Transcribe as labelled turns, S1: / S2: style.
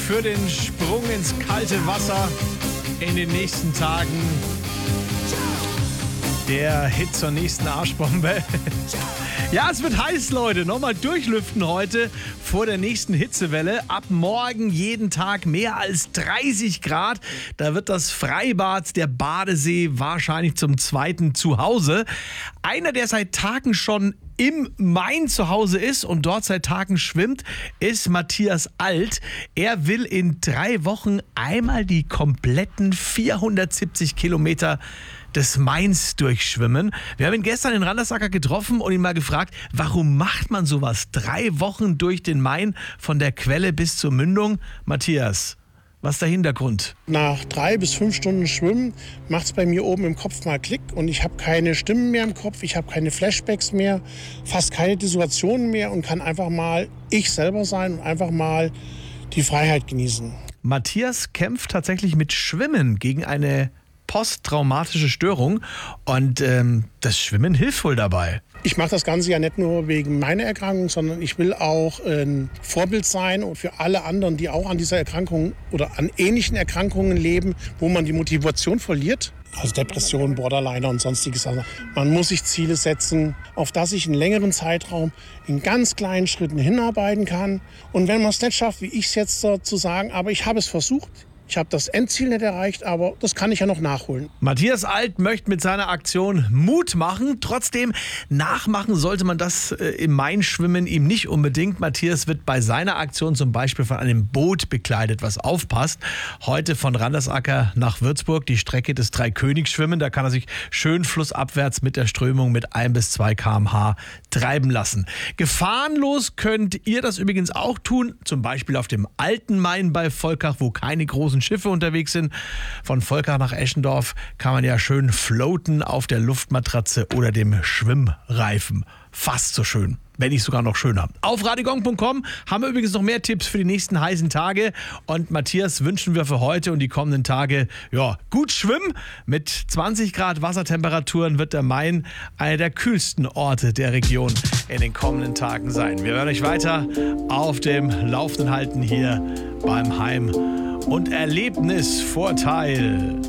S1: für den Sprung ins kalte Wasser in den nächsten Tagen. Der Hit zur nächsten Arschbombe. Ja, es wird heiß, Leute. Nochmal durchlüften heute vor der nächsten Hitzewelle. Ab morgen jeden Tag mehr als 30 Grad. Da wird das Freibad, der Badesee, wahrscheinlich zum zweiten Zuhause. Einer, der seit Tagen schon im Main zu Hause ist und dort seit Tagen schwimmt, ist Matthias Alt. Er will in 3 Wochen einmal die kompletten 470 Kilometer des Mains durchschwimmen. Wir haben ihn gestern in Randersacker getroffen und ihn mal gefragt, warum macht man sowas? 3 Wochen durch den Main von der Quelle bis zur Mündung. Matthias, was ist der Hintergrund?
S2: Nach 3 bis 5 Stunden Schwimmen macht es bei mir oben im Kopf mal Klick und ich habe keine Stimmen mehr im Kopf, ich habe keine Flashbacks mehr, fast keine Dissoziationen mehr und kann einfach mal ich selber sein und einfach mal die Freiheit genießen.
S1: Matthias kämpft tatsächlich mit Schwimmen gegen eine posttraumatische Störung und das Schwimmen hilft wohl dabei.
S2: Ich mache das Ganze ja nicht nur wegen meiner Erkrankung, sondern ich will auch ein Vorbild sein und für alle anderen, die auch an dieser Erkrankung oder an ähnlichen Erkrankungen leben, wo man die Motivation verliert. Also Depression, Borderliner und sonstige Sachen. Man muss sich Ziele setzen, auf das ich in längeren Zeitraum in ganz kleinen Schritten hinarbeiten kann. Und wenn man es nicht schafft, wie ich es jetzt zu sagen, aber ich habe es versucht, ich habe das Endziel nicht erreicht, aber das kann ich ja noch nachholen.
S1: Matthias Alt möchte mit seiner Aktion Mut machen. Trotzdem, nachmachen sollte man das im Main-Schwimmen ihm nicht unbedingt. Matthias wird bei seiner Aktion zum Beispiel von einem Boot begleitet, was aufpasst. Heute von Randersacker nach Würzburg, die Strecke des Dreikönigsschwimmen. Da kann er sich schön flussabwärts mit der Strömung mit 1 bis 2 km/h treiben lassen. Gefahrenlos könnt ihr das übrigens auch tun. Zum Beispiel auf dem alten Main bei Volkach, wo keine großen Schiffe unterwegs sind. Von Volkach nach Eschendorf kann man ja schön floaten auf der Luftmatratze oder dem Schwimmreifen. Fast so schön, wenn nicht sogar noch schöner. Auf radiogong.com haben wir übrigens noch mehr Tipps für die nächsten heißen Tage. Und Matthias wünschen wir für heute und die kommenden Tage gut schwimmen. Mit 20 Grad Wassertemperaturen wird der Main einer der kühlsten Orte der Region in den kommenden Tagen sein. Wir werden euch weiter auf dem Laufenden halten hier beim Heim- und Erlebnisvorteil.